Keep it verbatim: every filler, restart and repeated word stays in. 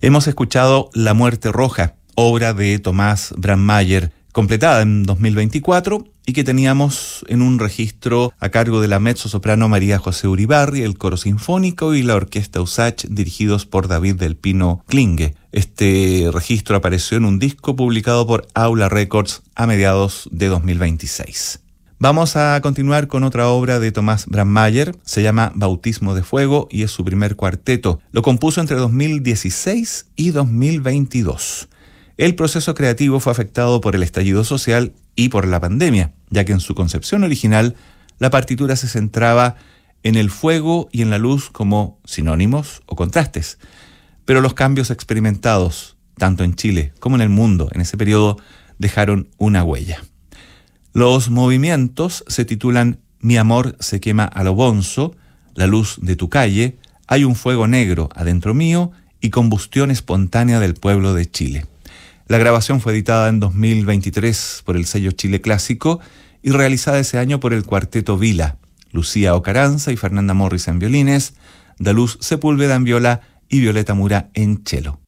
Hemos escuchado La Muerte Roja, obra de Tomás Brandmeier, completada en dos mil veinticuatro y que teníamos en un registro a cargo de la mezzosoprano María José Uribarri, el coro sinfónico y la orquesta Usach, dirigidos por David del Pino Klinge. Este registro apareció en un disco publicado por Aula Records a mediados de dos mil veintiséis. Vamos a continuar con otra obra de Tomás Brandmeier, se llama Bautismo de Fuego y es su primer cuarteto. Lo compuso entre dos mil dieciséis y dos mil veintidós. El proceso creativo fue afectado por el estallido social y por la pandemia, ya que en su concepción original la partitura se centraba en el fuego y en la luz como sinónimos o contrastes. Pero los cambios experimentados, tanto en Chile como en el mundo en ese periodo, dejaron una huella. Los movimientos se titulan Mi amor se quema a lo bonzo, La luz de tu calle, Hay un fuego negro adentro mío y Combustión espontánea del pueblo de Chile. La grabación fue editada en dos mil veintitrés por el sello Chile Clásico y realizada ese año por el Cuarteto Vila, Lucía Ocaranza y Fernanda Morris en violines, Daluz Sepúlveda en viola y Violeta Mura en cello.